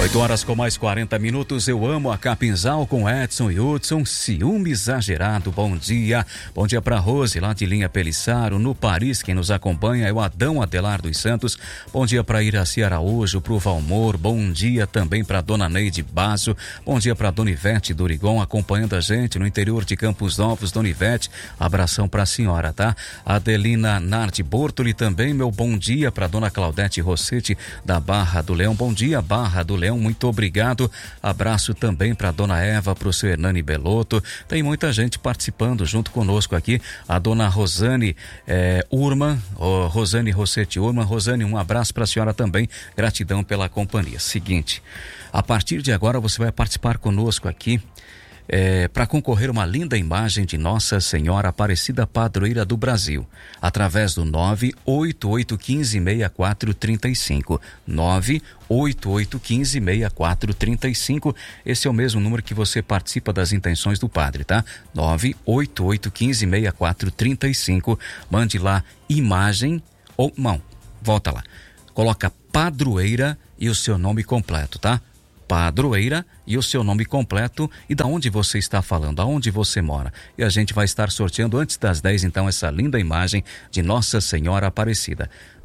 8 horas com mais 40 minutos. Eu amo a Capinzal com Edson e Hudson. Ciúme exagerado. Bom dia. Bom dia para Rose, lá de Linha Pelissaro. No Paris, quem nos acompanha é o Adão Adelar dos Santos. Bom dia para Iraci Araújo, pro Valmor. Bom dia também para Dona Neide Basso. Bom dia para Dona Ivete Dorigon, acompanhando a gente no interior de Campos Novos. Dona Ivete, abração para a senhora, tá? Adelina Nardi Bortoli também, meu bom dia para Dona Claudete Rossetti, da Barra do Leão. Bom dia, Barra do Leão. Muito obrigado. Abraço também para Dona Eva, para o seu Hernani Belotto. Tem muita gente participando junto conosco aqui. A Dona Rosane Urman, Rosane Rossetti Urman. Rosane, um abraço para a senhora também. Gratidão pela companhia. Seguinte, a partir de agora você vai participar conosco aqui para concorrer uma linda imagem de Nossa Senhora Aparecida Padroeira do Brasil, através do 988156435. 988156435. Esse é o mesmo número que você participa das intenções do padre, tá? 988156435. Mande lá imagem ou não, volta lá. Coloca padroeira e o seu nome completo, tá? Padroeira e o seu nome completo e da onde você está falando, aonde você mora. E a gente vai estar sorteando antes das 10, então, essa linda imagem de Nossa Senhora Aparecida.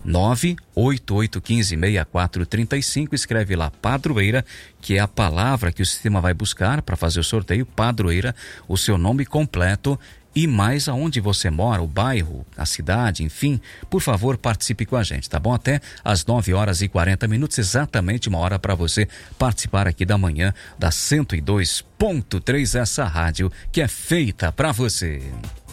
988156435. Escreve lá padroeira, que é a palavra que o sistema vai buscar para fazer o sorteio. Padroeira, o seu nome completo e mais aonde você mora, o bairro, a cidade, enfim. Por favor, participe com a gente, tá bom? Até às 9h40, exatamente uma hora para você participar aqui da manhã da 102.3, essa rádio que é feita para você.